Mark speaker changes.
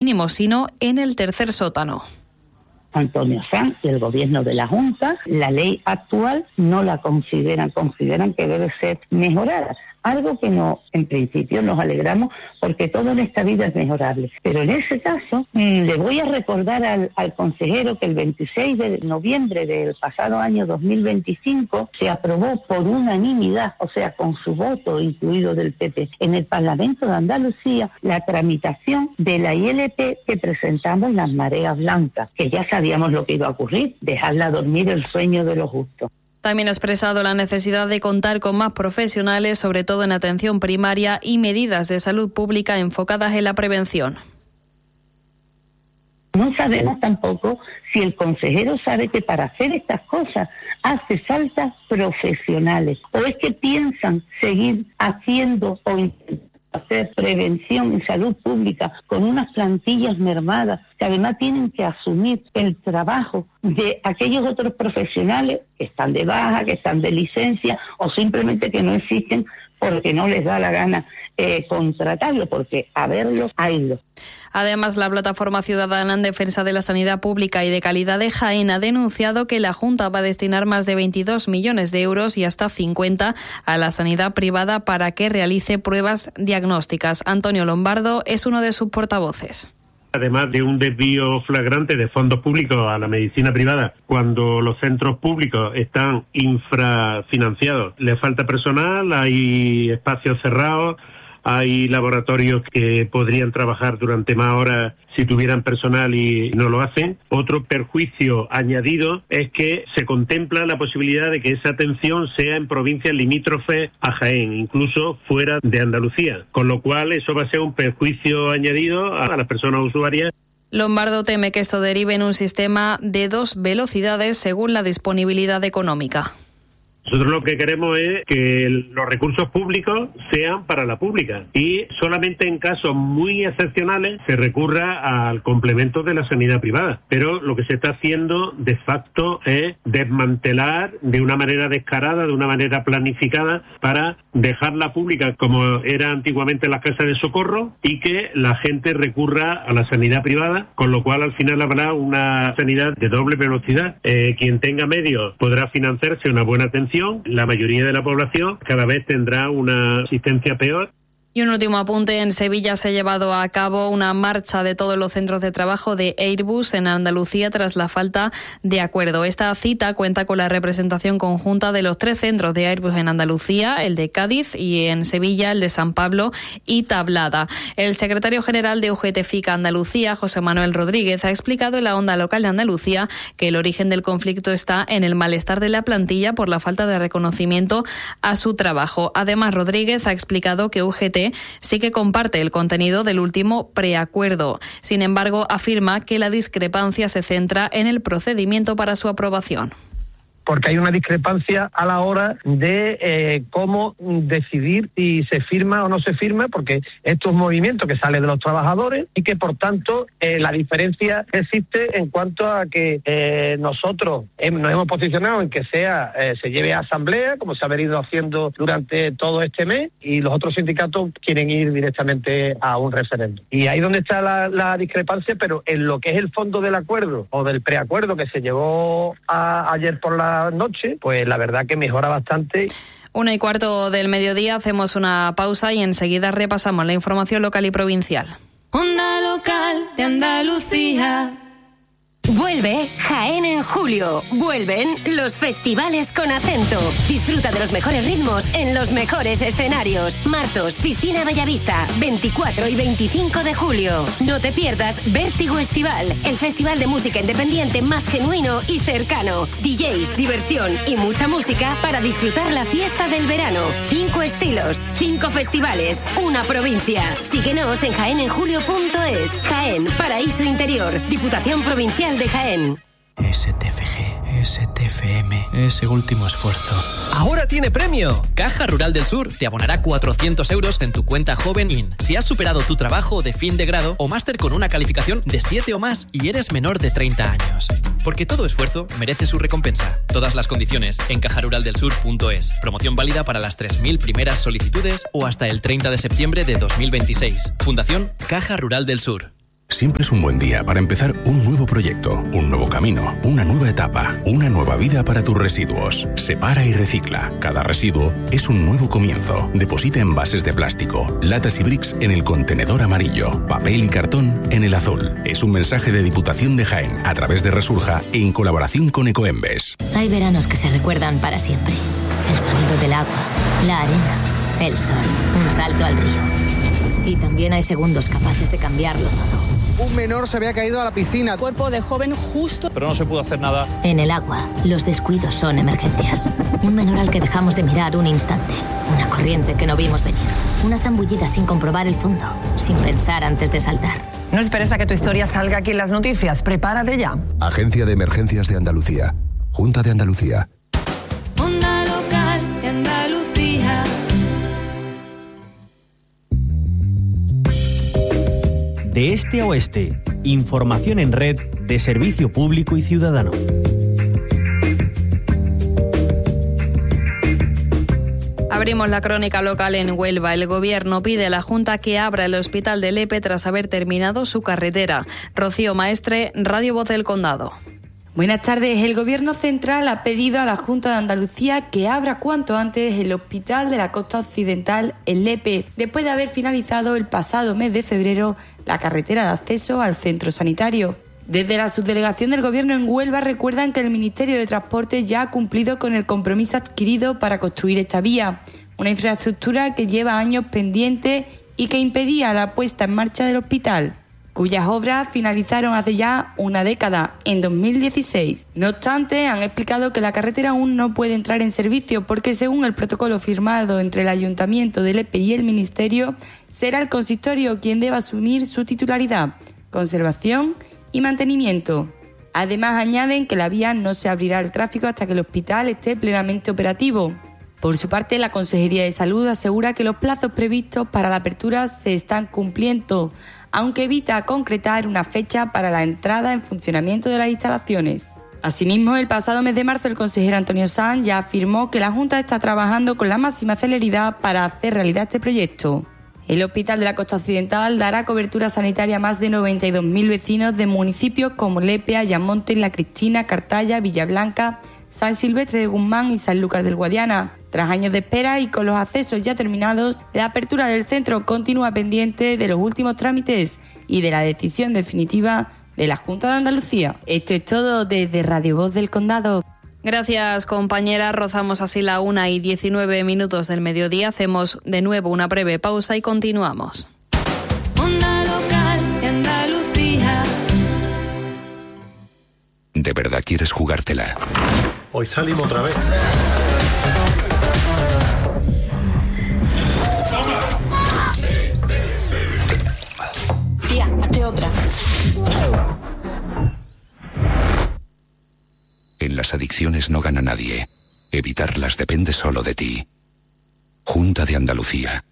Speaker 1: mínimo, sino en el tercer sótano.
Speaker 2: Antonio Sanz y el gobierno de la Junta, la ley actual no la consideran que debe ser mejorada. Algo que no, en principio nos alegramos porque todo en esta vida es mejorable. Pero en ese caso, le voy a recordar al consejero que el 26 de noviembre del pasado año 2025 se aprobó por unanimidad, o sea, con su voto incluido del PP, en el Parlamento de Andalucía, la tramitación de la ILP que presentamos las Mareas Blancas, que ya sabíamos lo que iba a ocurrir, dejarla dormir el sueño de los justos.
Speaker 1: También ha expresado la necesidad de contar con más profesionales, sobre todo en atención primaria, y medidas de salud pública enfocadas en la prevención.
Speaker 2: No sabemos tampoco si el consejero sabe que para hacer estas cosas hace falta profesionales, o es que piensan seguir haciendo o intentando hacer prevención en salud pública con unas plantillas mermadas que además tienen que asumir el trabajo de aquellos otros profesionales que están de baja, que están de licencia o simplemente que no existen porque no les da la gana contratarlo, porque a verlo, a irlo.
Speaker 1: Además, la Plataforma Ciudadana en Defensa de la Sanidad Pública y de Calidad de Jaén ha denunciado que la Junta va a destinar más de 22 millones de euros y hasta 50 a la sanidad privada para que realice pruebas diagnósticas. Antonio Lombardo es uno de sus portavoces.
Speaker 3: Además de un desvío flagrante de fondos públicos a la medicina privada, cuando los centros públicos están infrafinanciados, le falta personal, hay espacios cerrados, hay laboratorios que podrían trabajar durante más horas si tuvieran personal y no lo hacen. Otro perjuicio añadido es que se contempla la posibilidad de que esa atención sea en provincias limítrofes a Jaén, incluso fuera de Andalucía, con lo cual eso va a ser un perjuicio añadido a las personas usuarias.
Speaker 1: Lombardo teme que esto derive en un sistema de 2 velocidades según la disponibilidad económica.
Speaker 3: Nosotros lo que queremos es que los recursos públicos sean para la pública y solamente en casos muy excepcionales se recurra al complemento de la sanidad privada. Pero lo que se está haciendo de facto es desmantelar de una manera descarada, de una manera planificada, para dejar la pública como era antiguamente las casas de socorro y que la gente recurra a la sanidad privada, con lo cual al final habrá una sanidad de doble velocidad. Quien tenga medios podrá financiarse una buena atención. La mayoría de la población cada vez tendrá una asistencia peor.
Speaker 1: Y un último apunte, en Sevilla se ha llevado a cabo una marcha de todos los centros de trabajo de Airbus en Andalucía tras la falta de acuerdo. Esta cita cuenta con la representación conjunta de los 3 centros de Airbus en Andalucía, el de Cádiz, y en Sevilla el de San Pablo y Tablada. El secretario general de UGT-FICA Andalucía, José Manuel Rodríguez, ha explicado en la Onda Local de Andalucía que el origen del conflicto está en el malestar de la plantilla por la falta de reconocimiento a su trabajo. Además, Rodríguez ha explicado que UGT sí que comparte el contenido del último preacuerdo. Sin embargo, afirma que la discrepancia se centra en el procedimiento para su aprobación.
Speaker 4: Porque hay una discrepancia a la hora de cómo decidir si se firma o no se firma, porque esto es un movimiento que sale de los trabajadores y que, por tanto, la diferencia existe en cuanto a que nosotros nos hemos posicionado en que se lleve a asamblea, como se ha venido haciendo durante todo este mes, y los otros sindicatos quieren ir directamente a un referéndum. Y ahí donde está la discrepancia, pero en lo que es el fondo del acuerdo o del preacuerdo que se llevó ayer por la noche, pues la verdad que mejora bastante.
Speaker 1: 1:15 del mediodía, hacemos una pausa y enseguida repasamos la información local y provincial.
Speaker 5: Onda Local de Andalucía. Vuelve Jaén en julio. Vuelven los festivales con acento. Disfruta de los mejores ritmos en los mejores escenarios. Martos, Piscina Bellavista, 24 y 25 de julio. No te pierdas Vértigo Estival, el festival de música independiente más genuino y cercano. DJs, diversión y mucha música para disfrutar la fiesta del verano. 5 estilos, 5 festivales, una provincia. Síguenos en jaenenjulio.es. Jaén, Paraíso Interior, Diputación Provincial de Jaén.
Speaker 6: STFG, STFM, ese último esfuerzo. ¡Ahora tiene premio! Caja Rural del Sur te abonará 400 euros en tu cuenta Joven In si has superado tu trabajo de fin de grado o máster con una calificación de 7 o más y eres menor de 30 años. Porque todo esfuerzo merece su recompensa. Todas las condiciones en cajaruraldelsur.es. Promoción válida para las 3.000 primeras solicitudes o hasta el 30 de septiembre de 2026. Fundación Caja Rural del Sur.
Speaker 7: Siempre es un buen día para empezar un nuevo proyecto, un nuevo camino, una nueva etapa, una nueva vida para tus residuos. Separa y recicla. Cada residuo es un nuevo comienzo. Deposita envases de plástico, latas y bricks en el contenedor amarillo, papel y cartón en el azul. Es un mensaje de Diputación de Jaén a través de Resurja en colaboración con Ecoembes.
Speaker 8: Hay veranos que se recuerdan para siempre. El sonido del agua, la arena, el sol, un salto al río. Y también hay segundos capaces de cambiarlo todo.
Speaker 9: Un menor se había caído a la piscina.
Speaker 10: Cuerpo de joven justo.
Speaker 11: Pero no se pudo hacer nada.
Speaker 8: En el agua, los descuidos son emergencias. Un menor al que dejamos de mirar un instante. Una corriente que no vimos venir. Una zambullida sin comprobar el fondo. Sin pensar antes de saltar.
Speaker 10: No esperes a que tu historia salga aquí en las noticias. Prepárate ya.
Speaker 12: Agencia de Emergencias de Andalucía. Junta de Andalucía.
Speaker 5: Onda local de Andalucía.
Speaker 13: De este a oeste, información en red de servicio público y ciudadano.
Speaker 1: Abrimos la crónica local en Huelva. El Gobierno pide a la Junta que abra el hospital de Lepe tras haber terminado su carretera. Rocío Maestre, Radio Voz del Condado.
Speaker 14: Buenas tardes. El Gobierno Central ha pedido a la Junta de Andalucía que abra cuanto antes el Hospital de la Costa Occidental en Lepe, después de haber finalizado el pasado mes de febrero la carretera de acceso al centro sanitario. Desde la subdelegación del Gobierno en Huelva recuerdan que el Ministerio de Transporte ya ha cumplido con el compromiso adquirido para construir esta vía, una infraestructura que lleva años pendiente y que impedía la puesta en marcha del hospital, cuyas obras finalizaron hace ya una década, en 2016. No obstante, han explicado que la carretera aún no puede entrar en servicio porque, según el protocolo firmado entre el Ayuntamiento de Lepe y el Ministerio, será el consistorio quien deba asumir su titularidad, conservación y mantenimiento. Además, añaden que la vía no se abrirá al tráfico hasta que el hospital esté plenamente operativo. Por su parte, la Consejería de Salud asegura que los plazos previstos para la apertura se están cumpliendo, aunque evita concretar una fecha para la entrada en funcionamiento de las instalaciones. Asimismo, el pasado mes de marzo, el consejero Antonio Sanz ya afirmó que la Junta está trabajando con la máxima celeridad para hacer realidad este proyecto. El Hospital de la Costa Occidental dará cobertura sanitaria a más de 92.000 vecinos de municipios como Lepe, Ayamonte, La Cristina, Cartaya, Villablanca, San Silvestre de Guzmán y Sanlúcar del Guadiana. Tras años de espera y con los accesos ya terminados, la apertura del centro continúa pendiente de los últimos trámites y de la decisión definitiva de la Junta de Andalucía. Esto es todo desde Radio Voz del Condado.
Speaker 1: Gracias, compañera. Rozamos así la 1:19 del mediodía. Hacemos de nuevo una breve pausa y continuamos.
Speaker 5: Onda local de Andalucía.
Speaker 12: ¿De verdad quieres jugártela?
Speaker 15: Hoy salimos otra vez.
Speaker 10: Tía, hazte otra.
Speaker 12: En las adicciones no gana nadie. Evitarlas depende solo de ti. Junta de Andalucía.